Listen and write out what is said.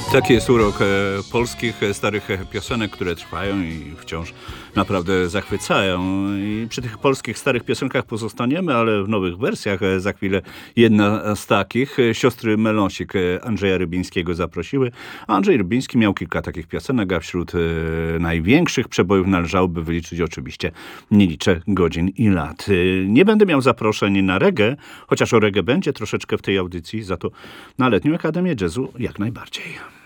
Taki jest urok polskich starych piosenek, które trwają i wciąż naprawdę zachwycają. I przy tych polskich starych piosenkach pozostaniemy, ale w nowych wersjach. Za chwilę jedna z takich. Siostry Meląsik Andrzeja Rybińskiego zaprosiły. Andrzej Rybiński miał kilka takich piosenek, a wśród największych przebojów należałoby wyliczyć oczywiście Nie liczę godzin i lat. Nie będę miał zaproszeń na reggae, chociaż o reggae będzie troszeczkę w tej audycji, za to na Letnią Akademię Jazzu jak najbardziej.